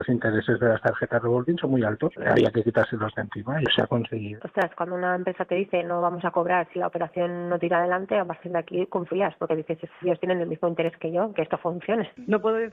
Los intereses de las tarjetas revolving son muy altos, había que quitárselos de encima y se ha conseguido. Ostras, cuando una empresa te dice no vamos a cobrar si la operación no tira adelante, a partir de aquí confías, porque dices, ellos tienen el mismo interés que yo, que esto funcione. No puedo